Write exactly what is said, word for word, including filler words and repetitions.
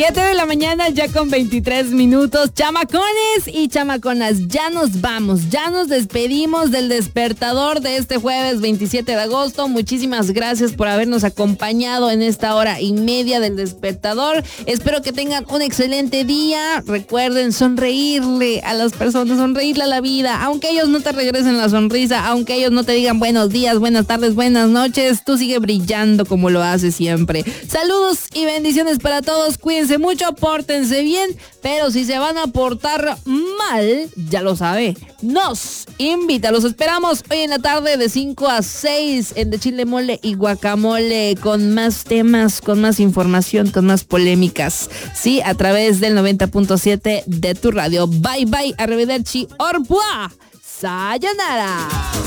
siete de la mañana ya con veintitrés minutos. Chamacones y chamaconas, ya nos vamos, ya nos despedimos del despertador de este jueves veintisiete de agosto. Muchísimas gracias por habernos acompañado en esta hora y media del despertador. Espero que tengan un excelente día. Recuerden sonreírle a las personas, sonreírle a la vida, aunque ellos no te regresen la sonrisa, aunque ellos no te digan buenos días, buenas tardes, buenas noches, tú sigue brillando como lo haces siempre. Saludos y bendiciones para todos. Cuídense mucho, pórtense bien, pero si se van a portar mal, ya lo sabe, nos invita. Los esperamos hoy en la tarde de cinco a seis en De Chile Mole y Guacamole, con más temas, con más información, con más polémicas, sí, a través del noventa punto siete de tu radio. Bye bye, arrivederci, au revoir, sayonara.